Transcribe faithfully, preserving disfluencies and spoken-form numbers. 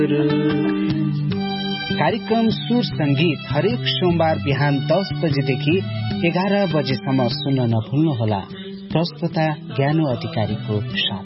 कार्यक्रम सुर संगीत हरेक सोमबार बिहान दस बजेदेखि एघार बजेसम्म सुन्न नभुल्नुहोला। प्रस्तुता ज्ञानु अधिकारीको साथ।